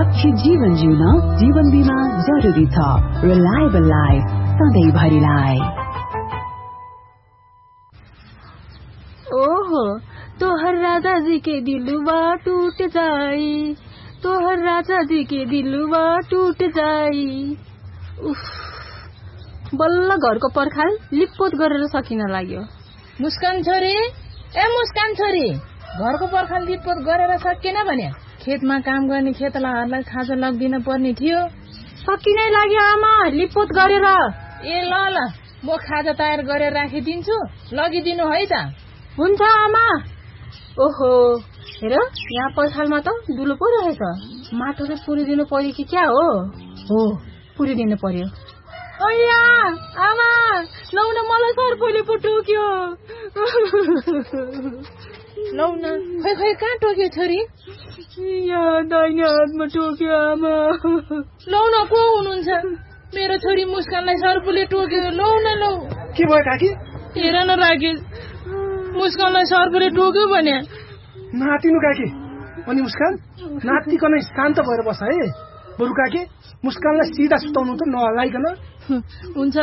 सुरक्षित जीवन जिउन जीवन बीमा जरुरी छ। Reliable life सधैँभरिलाई। ओहो, तोहर राजा जी के दिलवा टूट जाई, तोहर राजा जी के दिलवा टूट जाई। उफ, बल्ल घरको पर्खाल लिपपोत गरेर सकिन लाग्यो। मुस्कान छोरी, ए मुस्कान छोरी, घरको पर्खाल लिपपोत गरेर सकिएन भने खेतमा काम गर्ने खेतलाहरूलाई खाजा लगिदिन पर्ने थियो। सकिनै लाग्यो आमा, लिपपोत गरेर। ए ल ल, म खाजा तयार गरेर राखिदिन्छु, लगिदिनु है त। हुन्छ आमा। ओहो, हेर यहाँ पर्खालमा त दुलो पो रहेछ। माटो चाहिँ पुरिदिनु पर्यो कि क्या हो? हो, पुरिदिनु पर्यो। अಯ್या आमा, लौ न, मलाई सर्पले पो टोक्यो। लौ न, खै खै कहाँ टोक्यो छोरी? यहाँ दाहिने हातमा टोक्यो आमा। लौ न, को हुनुहुन्छ? मेरो छोरी मुस्कानलाई सर्पले टोक्यो। लौ न लौ। के भयो काकी? हेर न राकेश, मुस्कानलाई सर्पले टोक्यो भने। नातिनु काकी। अनि मुस्कान नातिकन शान्त भएर बस है। बरु काकी मुस्कानलाई सिधा सुताउनु त नहलाइकन। हुन्छ